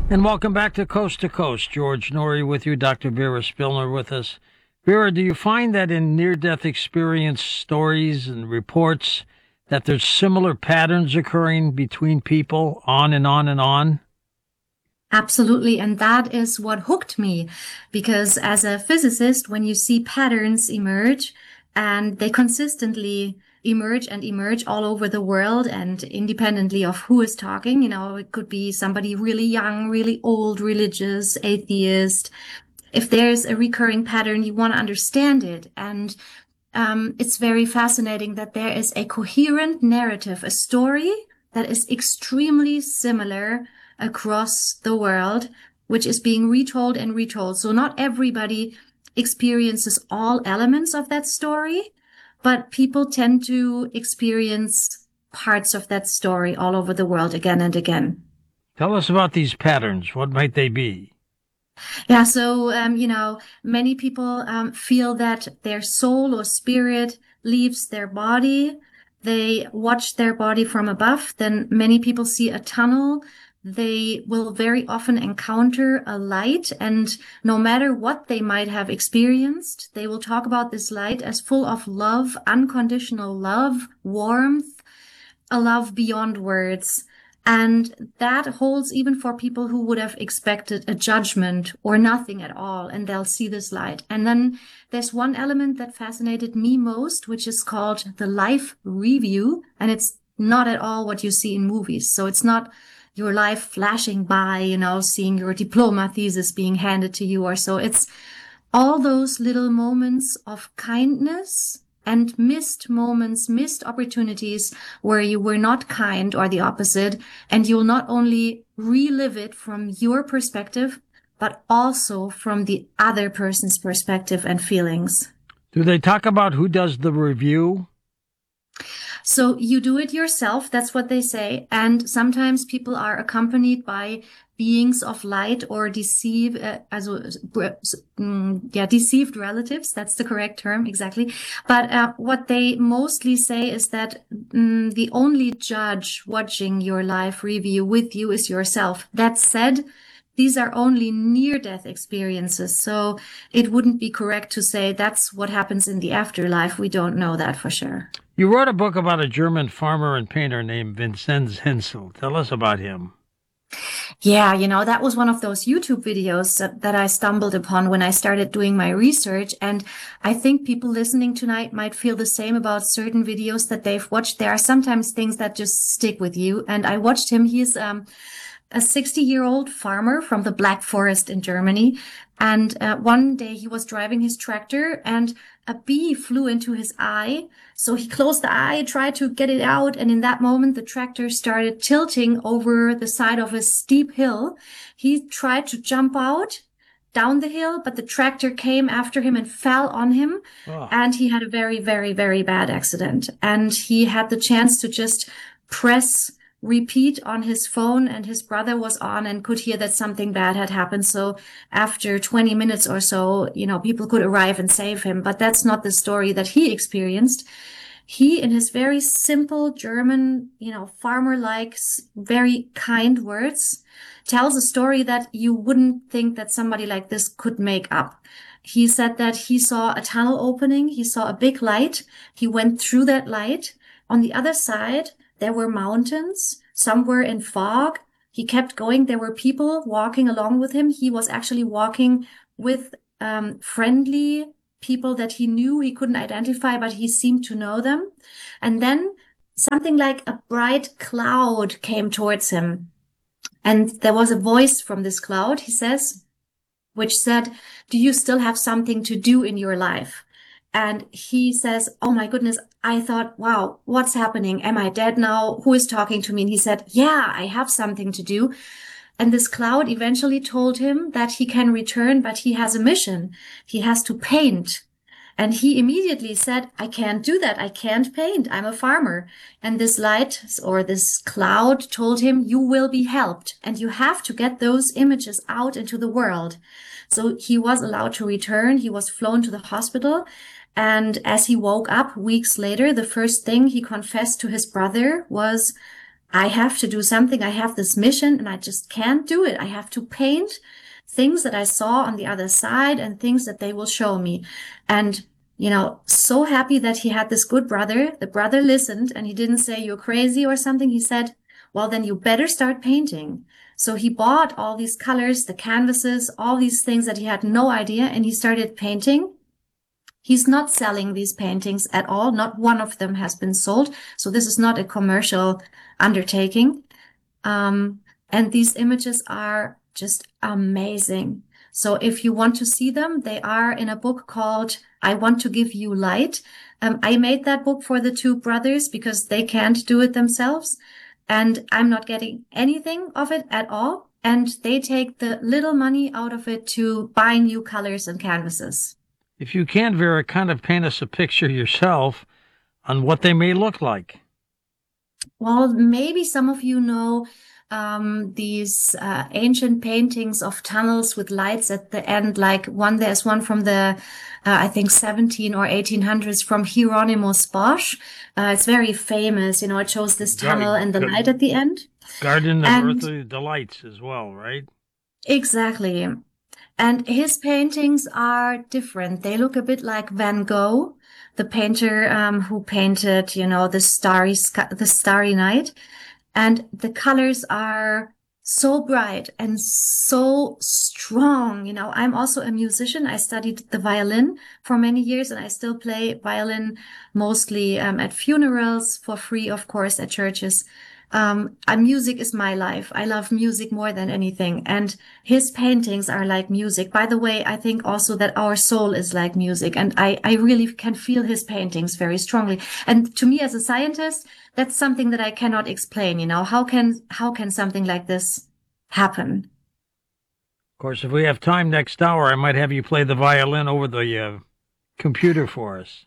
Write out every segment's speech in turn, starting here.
And welcome back to Coast to Coast. George Norrie with you, Dr. Vera Spillner with us. Vera, do you find that in near-death experience stories and reports that there's similar patterns occurring between people on and on and on? Absolutely. And that is what hooked me, because as a physicist, when you see patterns emerge and they consistently emerge and emerge all over the world and independently of who is talking, it could be somebody really young, really old, religious, atheist. If there's a recurring pattern, you want to understand it. And it's very fascinating that there is a coherent narrative, a story that is extremely similar across the world, which is being retold and retold. So not everybody experiences all elements of that story, but people tend to experience parts of that story all over the world again and again. Tell us about these patterns. What might they be? Yeah, so, many people feel that their soul or spirit leaves their body. They watch their body from above. Then many people see a tunnel. They will very often encounter a light, and no matter what they might have experienced, they will talk about this light as full of love, unconditional love, warmth, a love beyond words. And that holds even for people who would have expected a judgment or nothing at all, and they'll see this light. And then there's one element that fascinated me most, which is called the life review. And it's not at all what you see in movies. So it's not your life flashing by, seeing your diploma thesis being handed to you or so. It's all those little moments of kindness and missed moments, missed opportunities where you were not kind or the opposite. And you'll not only relive it from your perspective, but also from the other person's perspective and feelings. Do they talk about who does the review? So you do it yourself. That's what they say. And sometimes people are accompanied by beings of light or deceived relatives. That's the correct term. Exactly. But what they mostly say is that the only judge watching your life review with you is yourself. That said, these are only near-death experiences. So it wouldn't be correct to say that's what happens in the afterlife. We don't know that for sure. You wrote a book about a German farmer and painter named Vincenz Hensel. Tell us about him. Yeah, that was one of those YouTube videos that I stumbled upon when I started doing my research. And I think people listening tonight might feel the same about certain videos that they've watched. There are sometimes things that just stick with you. And I watched him. He's a 60-year-old farmer from the Black Forest in Germany. And one day he was driving his tractor and a bee flew into his eye. So he closed the eye, tried to get it out. And in that moment, the tractor started tilting over the side of a steep hill. He tried to jump out down the hill, but the tractor came after him and fell on him. Oh. And he had a very, very, very bad accident. And he had the chance to just press repeat on his phone, and his brother was on and could hear that something bad had happened. So after 20 minutes or so, people could arrive and save him. But that's not the story that he experienced. He, in his very simple German, farmer-like, very kind words, tells a story that you wouldn't think that somebody like this could make up. He said that he saw a tunnel opening. He saw a big light. He went through that light. On the other side, there were mountains. Some were in fog. He kept going. There were people walking along with him. He was actually walking with friendly people that he knew. He couldn't identify, but he seemed to know them. And then something like a bright cloud came towards him. And there was a voice from this cloud, he says, which said, "Do you still have something to do in your life?" And he says, "Oh my goodness, I thought, wow, what's happening? Am I dead now? Who is talking to me?" And he said, "Yeah, I have something to do." And this cloud eventually told him that he can return, but he has a mission. He has to paint. And he immediately said, "I can't do that. I can't paint. I'm a farmer." And this light or this cloud told him, "You will be helped and you have to get those images out into the world." So he was allowed to return. He was flown to the hospital. And as he woke up weeks later, the first thing he confessed to his brother was, I have to do something. I have this mission and I just can't do it. I have to paint things that I saw on the other side and things that they will show me. And, so happy that he had this good brother. The brother listened and he didn't say you're crazy or something. He said, well, then you better start painting. So he bought all these colors, the canvases, all these things that he had no idea, and he started painting. He's not selling these paintings at all. Not one of them has been sold. So this is not a commercial undertaking. And these images are just amazing. So if you want to see them, they are in a book called I Want to Give You Light. I made that book for the two brothers because they can't do it themselves. And I'm not getting anything of it at all. And they take the little money out of it to buy new colors and canvases. If you can, Vera, kind of paint us a picture yourself on what they may look like. Well, maybe some of you know these ancient paintings of tunnels with lights at the end. There's one from the, I think 17 or 1800s from Hieronymus Bosch. It's very famous. It shows this tunnel and the light at the end. Garden of Earthly Delights as well, right? Exactly. And his paintings are different. They look a bit like Van Gogh, the painter who painted, the Starry Night. And the colors are so bright and so strong. I'm also a musician. I studied the violin for many years, and I still play violin mostly at funerals for free, of course, at churches. Music is my life. I love music more than anything. And his paintings are like music. By the way, I think also that our soul is like music. And I really can feel his paintings very strongly. And to me as a scientist, that's something that I cannot explain. How can something like this happen? Of course, if we have time next hour, I might have you play the violin over the computer for us.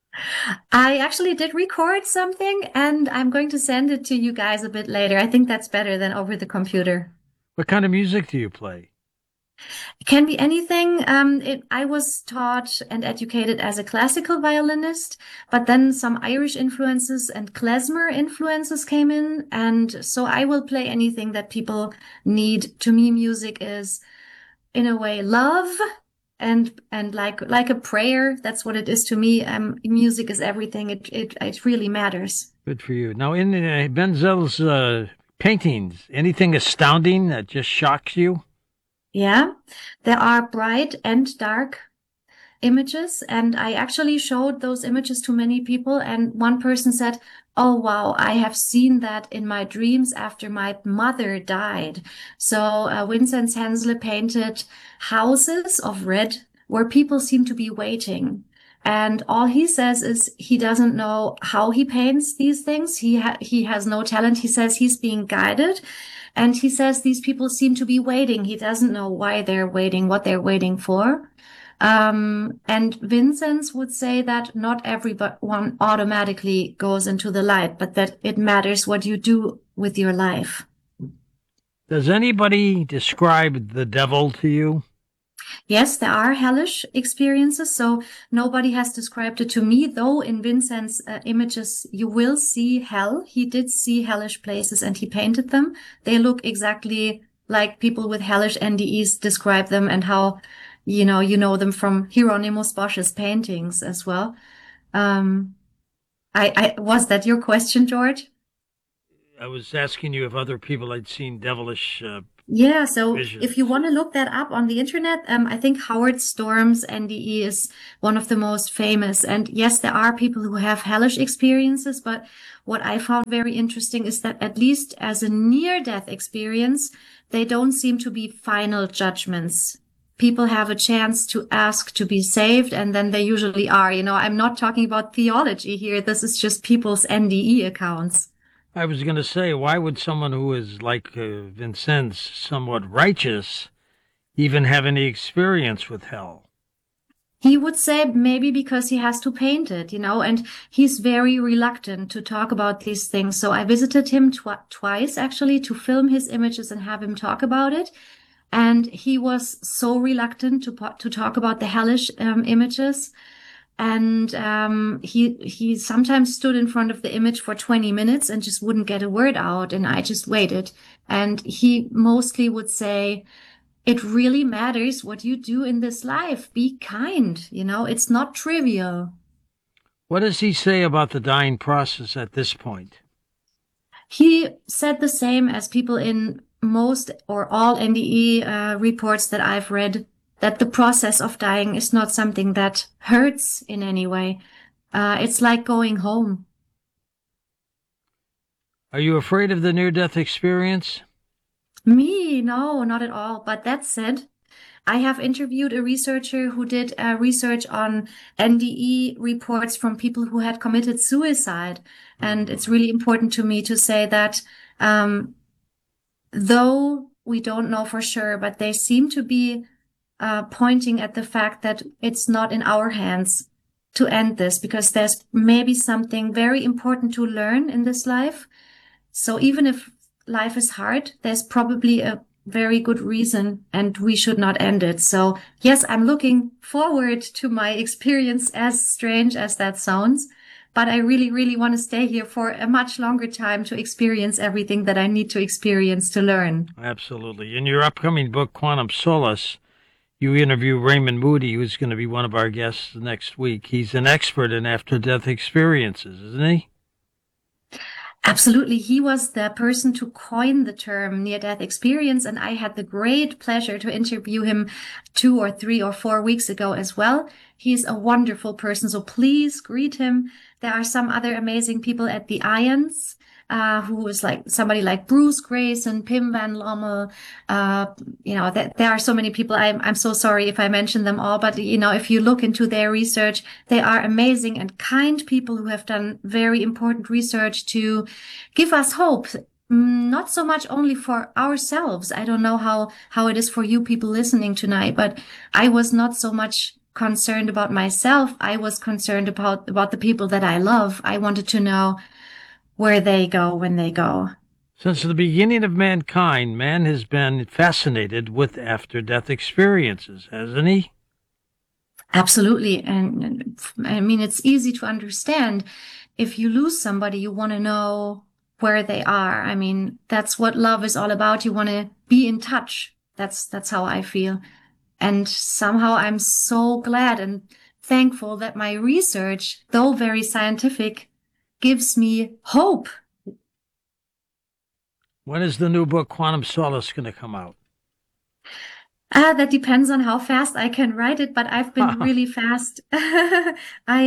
I actually did record something and I'm going to send it to you guys a bit later. I think that's better than over the computer. What kind of music do you play? It can be anything. I was taught and educated as a classical violinist, but then some Irish influences and klezmer influences came in. And so I will play anything that people need. To me, music is in a way love. And like a prayer, that's what it is to me. Music is everything. It really matters. Good for you. Now, in Wenzel's paintings, anything astounding that just shocks you? Yeah, there are bright and dark images, and I actually showed those images to many people, and one person said, "Oh wow, I have seen that in my dreams after my mother died." So Vincenz Hensle painted houses of red where people seem to be waiting. And all he says is he doesn't know how he paints these things. He has no talent. He says he's being guided. And he says these people seem to be waiting. He doesn't know why they're waiting, what they're waiting for. And Vincenz would say that not everyone automatically goes into the light, but that it matters what you do with your life. Does anybody describe the devil to you? Yes, there are hellish experiences. So nobody has described it to me, though in Vincenz's images, you will see hell. He did see hellish places and he painted them. They look exactly like people with hellish NDEs describe them, and how, you know them from Hieronymus Bosch's paintings as well. Was that your question, George? I was asking you if other people had seen devilish Yeah, so visions. if you want to look that up on the internet, I think Howard Storm's NDE is one of the most famous. And yes, there are people who have hellish experiences, but what I found very interesting is that at least as a near-death experience, they don't seem to be final judgments. People have a chance to ask to be saved, and then they usually are. I'm not talking about theology here. This is just people's NDE accounts. I was going to say, why would someone who is like Vincenz, somewhat righteous, even have any experience with hell? He would say maybe because he has to paint it, and he's very reluctant to talk about these things. So I visited him twice, actually, to film his images and have him talk about it. And he was so reluctant to talk about the hellish images. And he sometimes stood in front of the image for 20 minutes and just wouldn't get a word out, and I just waited. And he mostly would say, it really matters what you do in this life. Be kind, it's not trivial. What does he say about the dying process at this point? He said the same as people in most or all NDE reports that I've read, that the process of dying is not something that hurts in any way. It's like going home. Are you afraid of the near-death experience? Me? No, not at all. But that said, I have interviewed a researcher who did research on NDE reports from people who had committed suicide. And it's really important to me to say that though we don't know for sure, but they seem to be pointing at the fact that it's not in our hands to end this, because there's maybe something very important to learn in this life. So even if life is hard, there's probably a very good reason, and we should not end it. So yes, I'm looking forward to my experience, as strange as that sounds, but I really, really want to stay here for a much longer time to experience everything that I need to experience to learn. Absolutely. In your upcoming book, Quantum Solace, you interview Raymond Moody, who's going to be one of our guests next week. He's an expert in after-death experiences, isn't he? Absolutely. He was the person to coin the term near-death experience, and I had the great pleasure to interview him 2 or 3 or 4 weeks ago as well. He's a wonderful person, so please greet him. There are some other amazing people at the IONS, who is like somebody like Bruce Grayson, Pim Van Lommel. There are so many people. I'm so sorry if I mention them all, but if you look into their research, they are amazing and kind people who have done very important research to give us hope. Not so much only for ourselves. I don't know how it is for you people listening tonight, but I was not so much concerned about myself. I was concerned about the people that I love. I wanted to know where they go when they go. Since the beginning of mankind, man has been fascinated with after-death experiences, hasn't he? Absolutely. And I mean, it's easy to understand. If you lose somebody, you want to know where they are. I mean, that's what love is all about. You want to be in touch. That's how I feel. And somehow I'm so glad and thankful that my research, though very scientific, gives me hope. When is the new book, Quantum Solace, going to come out? That depends on how fast I can write it, but I've been really fast. I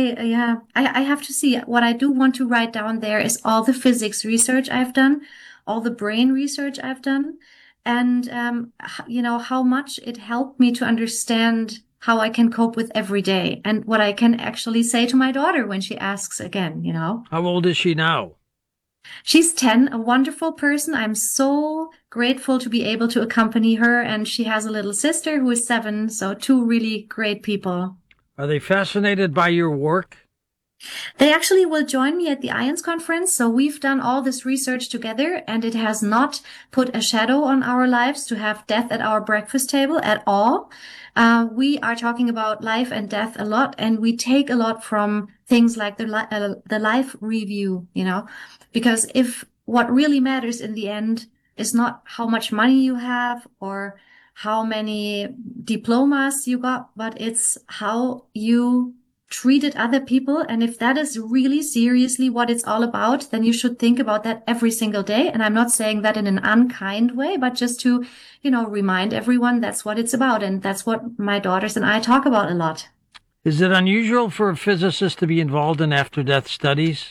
have to see. What I do want to write down there is all the physics research I've done, all the brain research I've done, and how much it helped me to understand how I can cope with every day, and what I can actually say to my daughter when she asks again, How old is she now? She's 10, a wonderful person. I'm so grateful to be able to accompany her, and she has a little sister who is 7, so 2 really great people. Are they fascinated by your work? They actually will join me at the IONS conference. So we've done all this research together, and it has not put a shadow on our lives to have death at our breakfast table at all. We are talking about life and death a lot, and we take a lot from things like the life review, because if what really matters in the end is not how much money you have or how many diplomas you got, but it's how you treated other people. And if that is really seriously what it's all about, then you should think about that every single day. And I'm not saying that in an unkind way, but just to, remind everyone that's what it's about. And that's what my daughters and I talk about a lot. Is it unusual for a physicist to be involved in after-death studies?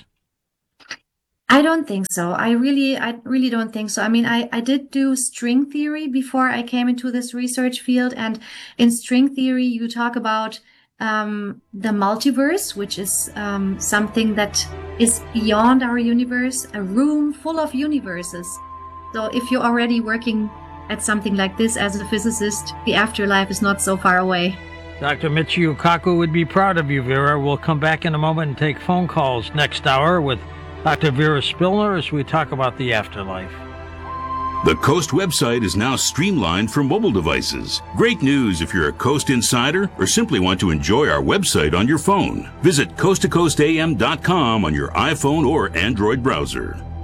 I don't think so. I really don't think so. I mean, I did do string theory before I came into this research field. And in string theory, you talk about the multiverse, which is something that is beyond our universe, a room full of universes. So if you're already working at something like this as a physicist, the afterlife is not so far away. Dr. Michio Kaku would be proud of you, Vera. We'll come back in a moment and take phone calls next hour with Dr. Vera Spilner as we talk about the afterlife. The Coast website is now streamlined for mobile devices. Great news if you're a Coast insider or simply want to enjoy our website on your phone. Visit coasttocoastam.com on your iPhone or Android browser.